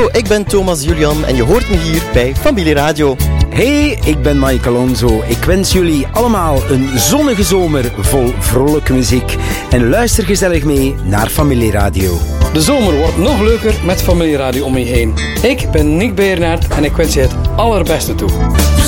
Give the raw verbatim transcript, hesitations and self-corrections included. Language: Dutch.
ik ben Thomas Julian en je hoort me hier bij Familie Radio. Hey, ik ben Mike Alonso. Ik wens jullie allemaal een zonnige zomer vol vrolijke muziek. En luister gezellig mee naar Familie Radio. De zomer wordt nog leuker met Familie Radio om je heen. Ik ben Nick Beernaert en ik wens je het allerbeste toe.